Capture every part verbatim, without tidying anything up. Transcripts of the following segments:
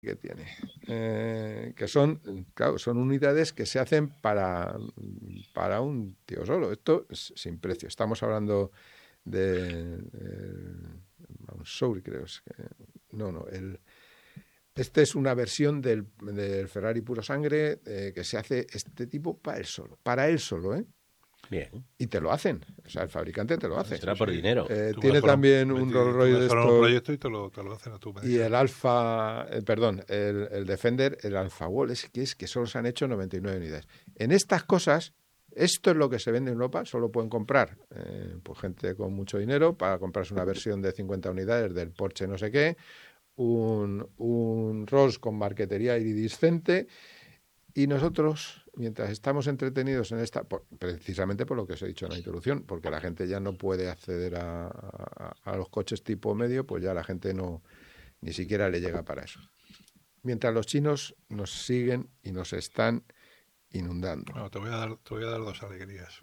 que tiene, eh, que son, claro, son unidades que se hacen para, para un tío solo. Esto es sin precio. Estamos hablando de Mansour, creo. Es que, no, no, el, este es una versión del, del Ferrari puro sangre eh, que se hace este tipo para él solo, para él solo, ¿eh? Bien. Y te lo hacen, o sea, el fabricante te lo hace. Será por dinero. Eh, tiene también un Rolls Royce de estos. un proyecto y te lo, te lo hacen a tu medida. Y el Alfa, eh, perdón, el, el Defender, el Alfa Wall, es que es que solo se han hecho noventa y nueve unidades. En estas cosas, esto es lo que se vende en Europa, solo pueden comprar eh, pues gente con mucho dinero para comprarse una versión de cincuenta unidades del Porsche no sé qué, un, un Rolls con marquetería iridiscente. Y nosotros, mientras estamos entretenidos en esta, por, precisamente por lo que os he dicho en la introducción, porque la gente ya no puede acceder a, a, a los coches tipo medio, pues ya la gente no ni siquiera le llega para eso. Mientras los chinos nos siguen y nos están inundando. No, te voy a dar, te voy a dar dos alegrías.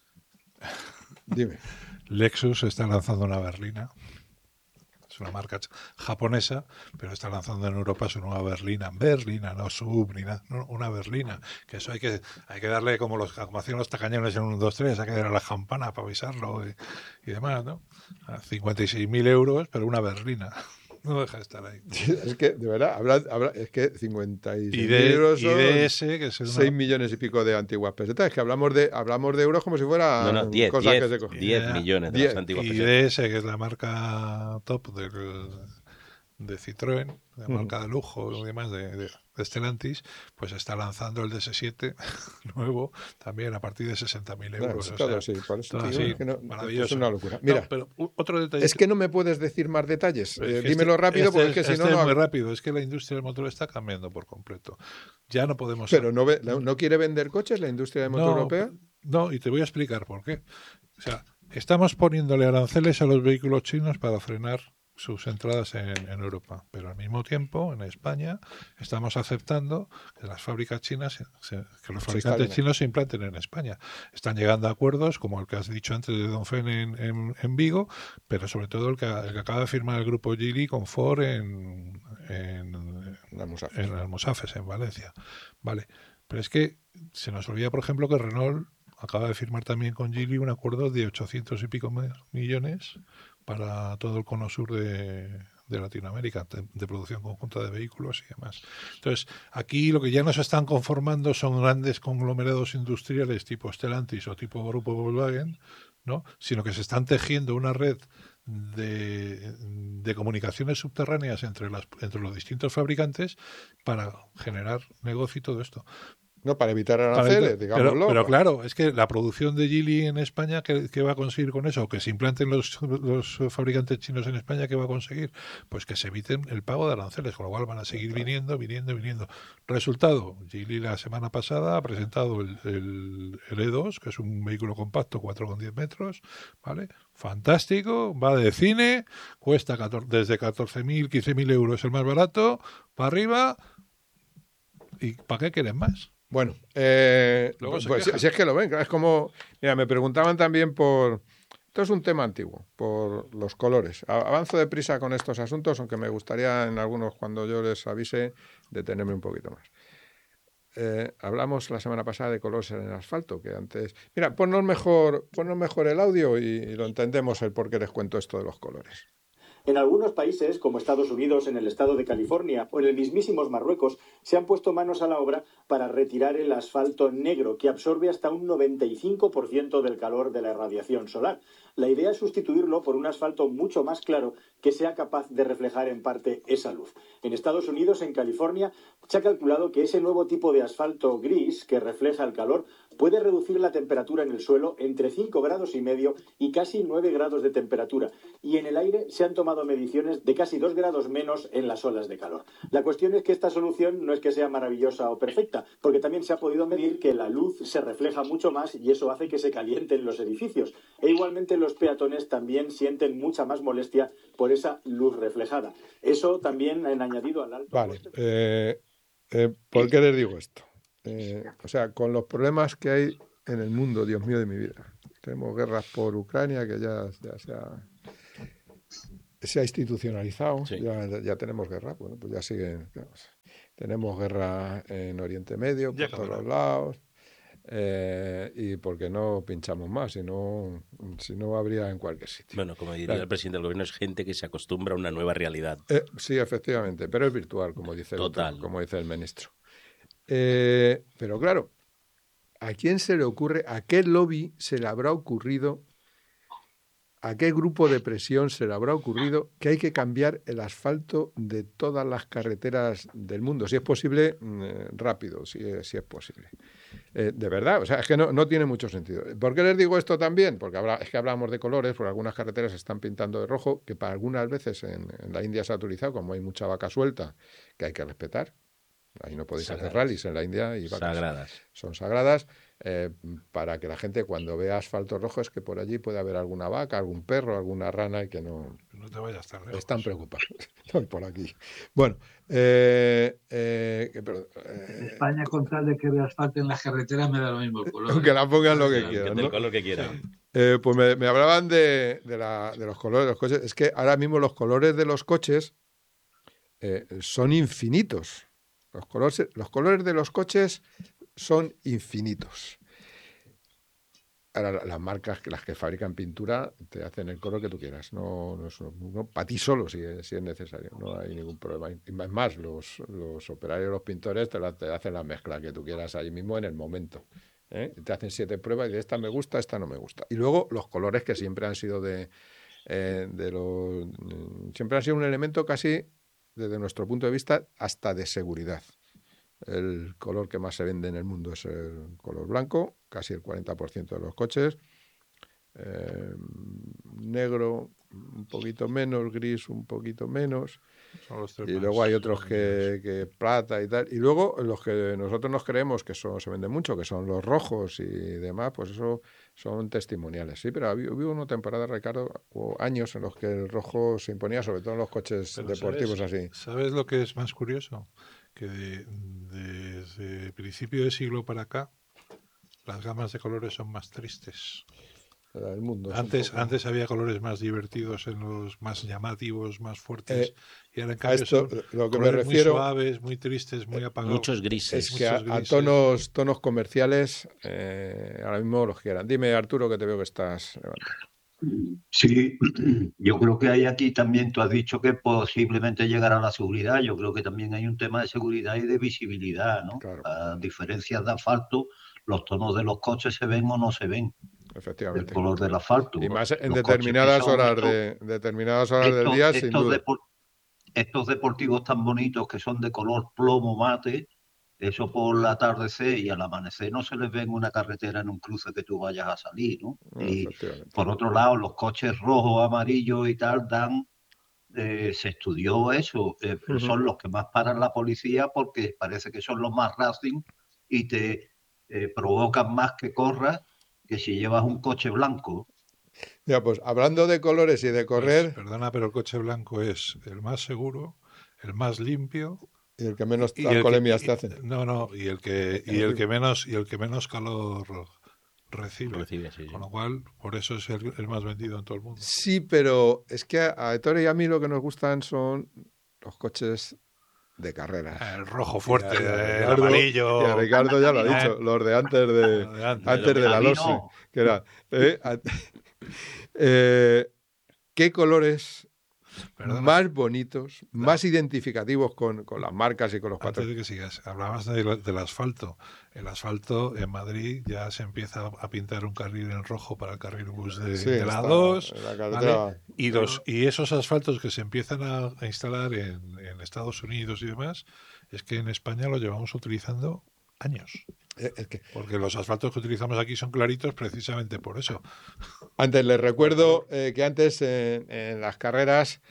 Dime. Lexus está lanzando una berlina. Es una marca japonesa, pero está lanzando en Europa su nueva berlina. Berlina, no sub, ni nada, no, una berlina. Que eso hay que hay que darle como los como hacían los tacañones en un dos tres, hay que darle a la campana para avisarlo y, y demás, ¿no? A cincuenta y seis mil euros, pero una berlina. No deja de estar ahí. Es que, de verdad, habla, habla, es que cincuenta y seis mil euros son I D S, que es una... seis millones y pico de antiguas pesetas. Es que hablamos de hablamos de euros como si fuera no, no, diez, cosas diez, que se cogen. diez millones de diez. las antiguas I pesetas. D S, que es la marca top del, de Citroën, la marca de lujo y demás de, de, de Stellantis, pues está lanzando el D S siete nuevo también a partir de sesenta mil euros. No, o todo, sea, sí, por eso todo digo, así, es que no, maravilloso. es una locura. Mira, no, pero otro detalle. Es que no me puedes decir más detalles. Es Eh, que dímelo este, rápido, este porque es, es que si este no, es no. muy rápido. Es que la industria del motor está cambiando por completo. Ya no podemos. Pero no, ve, no, no quiere vender coches la industria del motor no, europea. No, y te voy a explicar por qué. O sea, estamos poniéndole aranceles a los vehículos chinos para frenar sus entradas en, en Europa, pero al mismo tiempo en España estamos aceptando que las fábricas chinas, se, que los fabricantes chinos se implanten en España. Están llegando a acuerdos como el que has dicho antes de Dongfeng en, en, en Vigo, pero sobre todo el que, el que acaba de firmar el grupo Geely con Ford en, en, en Almusafes, en, Almusafes, en Valencia. Vale, pero es que se nos olvida, por ejemplo, que Renault acaba de firmar también con Geely un acuerdo de ochocientos y pico millones para todo el cono sur de, de Latinoamérica, de, de producción conjunta de vehículos y demás. Entonces, aquí lo que ya nos están conformando son grandes conglomerados industriales tipo Stellantis o tipo Grupo Volkswagen, ¿no? Sino que se están tejiendo una red de, de comunicaciones subterráneas entre, las, entre los distintos fabricantes para generar negocio y todo esto. No, para evitar aranceles, digámoslo. Pero, pero claro, es que la producción de Geely en España, ¿qué, qué va a conseguir con eso? Que se implanten los, los fabricantes chinos en España, ¿qué va a conseguir? Pues que se eviten el pago de aranceles, con lo cual van a seguir viniendo, viniendo, viniendo. Resultado, Geely la semana pasada ha presentado el, el, el E dos, que es un vehículo compacto, cuatro coma diez metros, ¿vale? Fantástico, va de cine, cuesta catorce, desde catorce mil, quince mil euros el más barato, para arriba, ¿y para qué quieren más? Bueno, eh, pues si, si es que lo ven, es como, mira, me preguntaban también por, esto es un tema antiguo, por los colores. Avanzo deprisa con estos asuntos, aunque me gustaría en algunos, cuando yo les avise, detenerme un poquito más. Eh, hablamos la semana pasada de colores en el asfalto, que antes... Mira, ponnos mejor, ponnos mejor el audio y, y lo entendemos el por qué les cuento esto de los colores. En algunos países, como Estados Unidos, en el estado de California o en el mismísimo Marruecos, se han puesto manos a la obra para retirar el asfalto negro, que absorbe hasta un noventa y cinco por ciento del calor de la irradiación solar. La idea es sustituirlo por un asfalto mucho más claro que sea capaz de reflejar en parte esa luz. En Estados Unidos, en California, se ha calculado que ese nuevo tipo de asfalto gris que refleja el calor puede reducir la temperatura en el suelo entre cinco grados y medio y casi nueve grados de temperatura. Y en el aire se han tomado mediciones de casi dos grados menos en las olas de calor. La cuestión es que esta solución no es que sea maravillosa o perfecta, porque también se ha podido medir que la luz se refleja mucho más y eso hace que se calienten los edificios. E igualmente los peatones también sienten mucha más molestia por esa luz reflejada. Eso también han añadido al alto Vale, coste. eh, eh, ¿por qué les digo esto? Eh, o sea, con los problemas que hay en el mundo, Dios mío de mi vida. Tenemos guerras por Ucrania, que ya, ya se ha... se ha institucionalizado, Sí. ya, ya tenemos guerra, bueno, pues ya siguen. Claro, tenemos guerra en Oriente Medio, Ya por todos acabará. los lados, eh, y porque no pinchamos más, si no, si no habría en cualquier sitio. Bueno, como diría Claro. el presidente del gobierno, es gente que se acostumbra a una nueva realidad. Eh, sí, efectivamente, pero es virtual, como dice el otro, Total. como dice el ministro. Eh, pero claro, ¿a quién se le ocurre, a qué lobby se le habrá ocurrido, a qué grupo de presión se le habrá ocurrido que hay que cambiar el asfalto de todas las carreteras del mundo? Si es posible, eh, rápido, si es, si es posible. Eh, de verdad, o sea, es que no, no tiene mucho sentido. ¿Por qué les digo esto también? Porque habla, es que hablamos de colores, porque algunas carreteras se están pintando de rojo, que para algunas veces en, en la India se ha utilizado, como hay mucha vaca suelta, que hay que respetar. Ahí no podéis Sagradas. hacer rallies en la India y vacas Sagradas. son sagradas, eh, para que la gente cuando vea asfalto rojo es que por allí puede haber alguna vaca, algún perro, alguna rana y que no No te vayas tan lejos. están preocupados. Estoy por aquí. Bueno, eh, eh, que- pero, En eh, España, con tal de que vea asfalto en las carreteras, me da lo mismo el color. aunque ¿eh? la pongan lo que Ya, quieran, Del ¿no? color que quiera. Eh, pues me, me hablaban de, de, la- de los colores de los coches. Es que ahora mismo los colores de los coches eh, son infinitos. Los colores, los colores de los coches son infinitos. Ahora, la- las marcas, que las que fabrican pintura, te hacen el color que tú quieras. No, no es no, para ti solo, si es, si es necesario. No hay ningún problema. Y más, más los, los operarios, los pintores, te, la- te hacen la mezcla que tú quieras ahí mismo en el momento. ¿eh? Te hacen siete pruebas y de esta me gusta, esta no me gusta. Y luego los colores que siempre han sido de, eh, de los... Siempre han sido un elemento casi, desde nuestro punto de vista, hasta de seguridad. El color que más se vende en el mundo es el color blanco, casi el cuarenta por ciento de los coches. Eh, negro, un poquito menos, gris, un poquito menos. Son los tres Y más luego hay otros vendidos. que, que plata y tal. Y luego los que nosotros nos creemos que son, se venden mucho, que son los rojos y demás, pues eso son testimoniales. Sí, pero había- hubo una temporada, Ricardo, o años en los que el rojo se imponía, sobre todo en los coches Pero deportivos ¿sabes, así. ¿Sabes lo que es más curioso? Que de- desde principio de siglo para acá, las gamas de colores son más tristes. El mundo es un Antes, poco- antes había colores más divertidos, en los más llamativos, más fuertes, Eh, y ahora en A cambio esto, son lo que me colores muy refiero suaves, muy tristes, muy apagados. Muchos grises. es que a, muchos a grises. tonos, tonos comerciales, eh, ahora mismo los quieran. Dime, Arturo, que te veo que estás levantando. Sí, yo creo que hay aquí también, tú has dicho que posiblemente llegará la seguridad, yo creo que también hay un tema de seguridad y de visibilidad, ¿no? Claro. A diferencias de asfalto, los tonos de los coches se ven o no se ven, el Efectivamente. color del asfalto. Y más en Los coches que determinadas son horas estos- de determinadas horas del estos, día, sin estos, duda. depor- estos deportivos tan bonitos que son de color plomo mate, eso por el atardecer y al amanecer no se les ve en una carretera en un cruce que tú vayas a salir, ¿no? No, Y efectivamente. por otro lado, los coches rojos, amarillos y tal dan, eh, se estudió eso, eh, Ujú. son los que más paran la policía porque parece que son los más racing y te eh, provocan más que corras que si llevas un coche blanco. Ya, pues hablando de colores y de Pues, correr, perdona, pero el coche blanco es el más seguro, el más limpio y el que menos y el que, alcoholemias y- te hacen. no, no, y el que y el que menos y el que menos calor recibe. Recibe, sí, sí. Con lo cual, por eso es el, el más vendido en todo el mundo. Sí, pero es que a, a Ettore y a mí lo que nos gustan son los coches de carreras. El rojo fuerte, Y a- y a el Ricardo- amarillo. Y a Ricardo ya lo ha A mí no. dicho, los de antes de, Lo de antes. antes de la A mí Lose, no. que era, eh, a- eh, ¿qué colores Perdona, más bonitos, más identificativos con, con las marcas y con los antes patrones? de que sigas, hablabas de- del asfalto. El asfalto en Madrid ya se empieza a pintar un carril en rojo para el carril bus de, Sí, de la está dos. en la carretera. ¿vale? Y, los, y esos asfaltos que se empiezan a, a instalar en, en Estados Unidos y demás, es que en España lo llevamos utilizando años. Eh, es que Porque los asfaltos que utilizamos aquí son claritos precisamente por eso. antes les recuerdo eh, que antes en, en las carreras,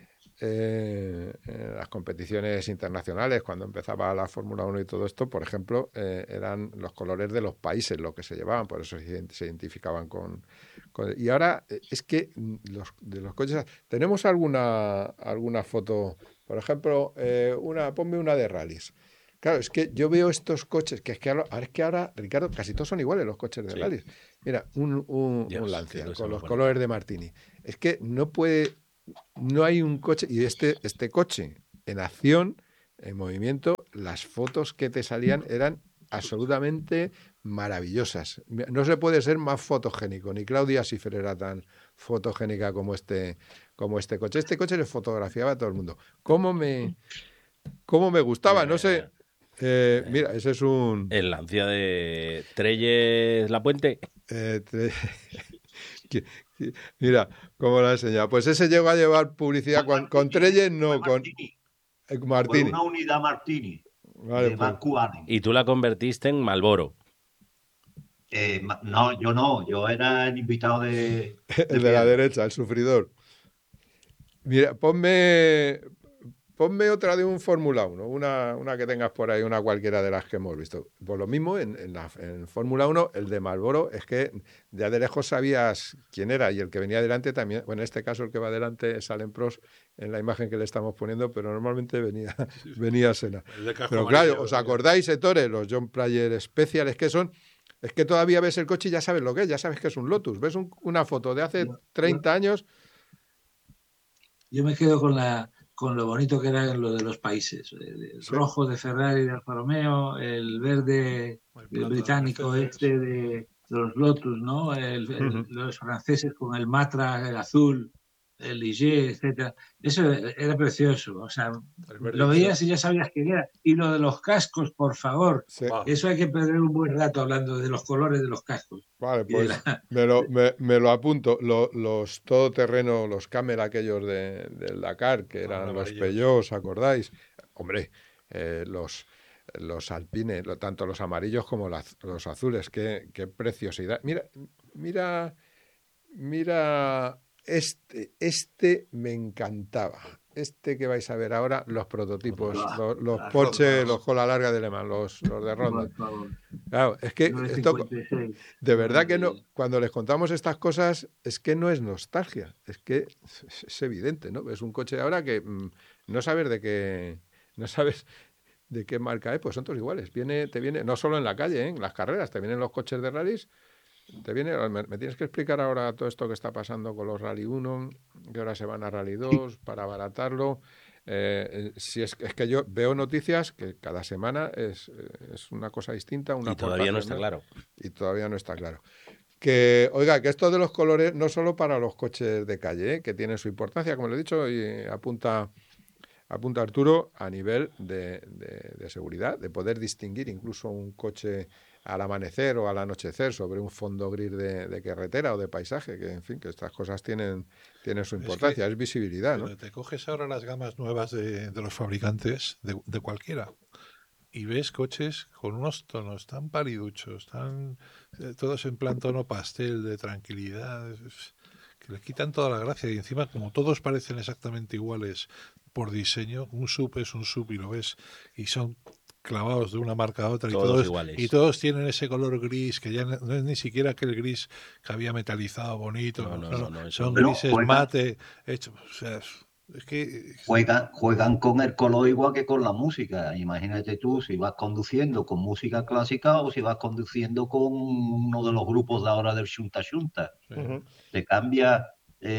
eh, en las competiciones internacionales, cuando empezaba la Fórmula uno y todo esto, por ejemplo, eh, eran los colores de los países los que se llevaban, por eso se, se identificaban con, con- Y ahora eh, es que mm, los, de los coches... ¿Tenemos alguna, alguna foto? Por ejemplo, eh, una, ponme una de rallies. Claro, es que yo veo estos coches, que es que ahora, es que ahora, Ricardo, casi todos son iguales los coches de Sí. rallies. Mira, un, un, Dios, un qué Lancia cosa con más los bonita. colores de Martini. Es que no puede no hay un coche, y este, este coche en acción, en movimiento, las fotos que te salían eran absolutamente maravillosas. No se puede ser más fotogénico, ni Claudia Schiffer era tan fotogénica como este, como este coche. Este coche le fotografiaba a todo el mundo. ¿Cómo me, cómo me gustaba? Mira, No sé. mira. Eh, mira, ese es un... El Lancia de Trelles La Puente. Eh, tre- que- que- Mira, cómo lo ha enseñado. Pues ese llegó a llevar publicidad Fue con, con Martini, Trelles, fue no, con Martini. eh, Fue Martini. una unidad Martini Vale, de pues, Marco Allen. Y tú la convertiste en Marlboro. Eh, ma- no, yo no, yo era el invitado de, el de de la Piedra. derecha, el sufridor. Mira, ponme, ponme otra de un Fórmula uno, una, una que tengas por ahí, una cualquiera de las que hemos visto. Por lo mismo, en, en, la, en Fórmula uno, el de Marlboro, es que ya de lejos sabías quién era, y el que venía delante también, bueno, en este caso el que va delante es Alain Prost en la imagen que le estamos poniendo, pero normalmente venía, venía Senna. El de casco Pero amarillo, claro, ¿os mira. acordáis, Ettore? Los John Player Special, es que son... Es que todavía ves el coche y ya sabes lo que es, ya sabes que es un Lotus. Ves un- una foto de hace Yo, yo, treinta años. yo me quedo con la con lo bonito que era lo de los países. El, el Sí. rojo de Ferrari y de Alfa Romeo, el verde El plata de británico Mercedes. este de los Lotus, ¿no? El, el, Ujú. los franceses con el Matra, el azul, el Ligier, etcétera. Eso era precioso. O sea, El verde lo veías Excel. y ya sabías quién era. Y lo de los cascos, por favor. Sí. Ah, Eso hay que perder un buen rato hablando de los colores de los cascos. Vale, Y de pues la- me lo, me, me lo apunto. Lo- los todoterreno, los Camel aquellos de, del Dakar, que eran Ah, los amarillos. Peugeot, ¿os acordáis? Hombre, eh, los, los Alpine, lo- tanto los amarillos como las- los azules, qué, qué preciosidad. Mira, mira, mira, este, este me encantaba. Este que vais a ver ahora, los prototipos, Ah, los, los las Porsche, Rondas, los cola larga de Le Mans, los, los de Ronda. por favor. Claro, es que esto, novecientos cincuenta y seis. de verdad que no, Maravilla. cuando les contamos estas cosas, es que no es nostalgia, es que es, es evidente, ¿no? Es un coche ahora que mm, no sabes de qué, no sabes de qué marca es, pues son todos iguales. Viene, te viene, no solo en la calle, ¿eh? En las carreras, te vienen los coches de rallies, te viene, me, me tienes que explicar ahora todo esto que está pasando con los Rally uno, que ahora se van a Rally dos para abaratarlo. Eh, si es, es que yo veo noticias que cada semana es, es una cosa distinta, una Y todavía no aportación está más, claro. y todavía no está claro. Que, oiga, que esto de los colores no solo para los coches de calle, ¿eh? Que tienen su importancia, como le he dicho, y apunta, apunta Arturo, a nivel de, de, de seguridad, de poder distinguir incluso un coche al amanecer o al anochecer sobre un fondo gris de, de carretera o de paisaje, que en fin, que estas cosas tienen, tienen su Es que- importancia, es visibilidad, ¿no? Pero te coges ahora las gamas nuevas de, de los fabricantes, de, de cualquiera, y ves coches con unos tonos tan paliduchos, tan eh, todos en plan tono pastel, de tranquilidad, es- que le quitan toda la gracia. Y encima, como todos parecen exactamente iguales por diseño, un sub es un sub y lo ves, y son clavados de una marca a otra, Todos y todos iguales. y todos tienen ese color gris, que ya no no es ni siquiera aquel gris que había metalizado bonito, No, no, no, no, no, no, eso son no. grises Juegan- mate, hechos, o sea, es que Juegan, juegan con el color igual que con la música. Imagínate tú si vas conduciendo con música clásica o si vas conduciendo con uno de los grupos de ahora del Xunta Xunta. Ujú. Te cambia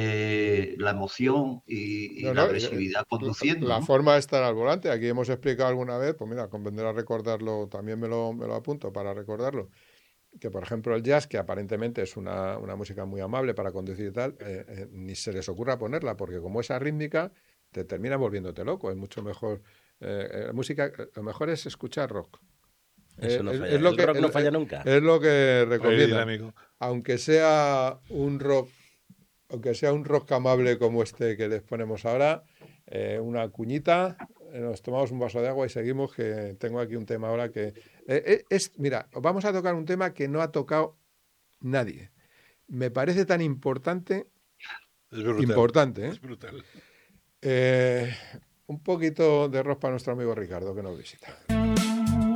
eh, la emoción y, y No, la no, eh, agresividad conduciendo, la ¿no? forma de estar al volante, aquí hemos explicado alguna vez, pues mira, convendrá recordarlo, también me lo, me lo apunto para recordarlo, que por ejemplo el jazz, que aparentemente es una, una música muy amable para conducir y tal, eh, eh, ni se les ocurra ponerla, porque como esa rítmica te termina volviéndote loco, es mucho mejor, eh, eh, música, eh, lo mejor es escuchar rock. Eso Eh, no es, falla. es lo El que, rock no es- falla es- nunca. es lo que recomiendan, dinámico. aunque sea un rock, aunque sea un rock amable como este que les ponemos ahora, eh, una cuñita, eh, nos tomamos un vaso de agua y seguimos, que tengo aquí un tema ahora que... eh, eh, es, mira, vamos a tocar un tema que no ha tocado nadie. Me parece tan importante, Es brutal. importante, ¿eh? Es brutal. Eh, un poquito de rock para nuestro amigo Ricardo, que nos visita.